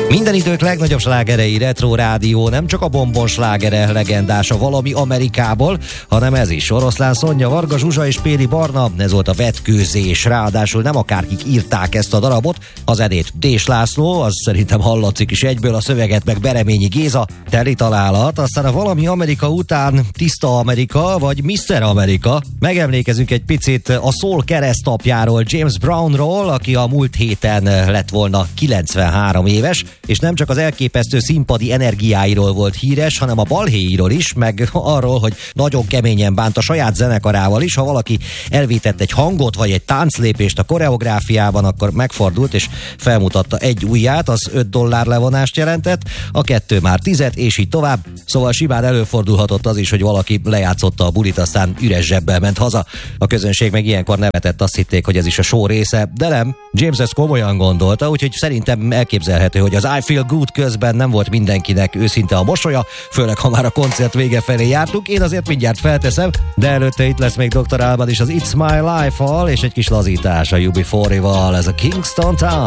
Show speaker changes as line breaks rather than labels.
Minden idők legnagyobb slágerei Retro Rádió, nem csak a bombon slágere legendása valami Amerikából, hanem ez is. Oroszlán Szonya, Varga Zsuzsa és Péli Barna, ez volt a Vetkőzés. Ráadásul nem akárkik írták ezt a darabot, a zenét Dés László, az szerintem hallatszik is egyből, a szöveget meg Bereményi Géza, teli találat, aztán a valami Amerika után Tiszta Amerika, vagy Mr. Amerika. Megemlékezünk egy picit a soul keresztapjáról, James Brownról, aki a múlt héten lett volna 93 éves, és nem csak az elképesztő színpadi energiáiról volt híres, hanem a balhéiról is, meg arról, hogy nagyon keményen bánt a saját zenekarával is. Ha valaki elvétett egy hangot, vagy egy tánclépést a koreográfiában, akkor megfordult, és felmutatta egy ujját, az $5 levonást jelentett, a 2 már 10, és így tovább. Szóval simán előfordulhatott az is, hogy valaki lejátszotta a bulit, aztán üres zsebbel ment haza. A közönség meg ilyenkor nevetett, azt hitték, hogy ez is a show része, de nem. James ezt komolyan gondolta, úgyhogy szerintem elképzelhető, hogy az I Feel Good közben nem volt mindenkinek őszinte a mosolya, főleg ha már a koncert vége felé jártunk. Én azért mindjárt felteszem, de előtte itt lesz még Dr. Alban is az It's My Life-val, és egy kis lazítás a UB40-val, ez a Kingston Town.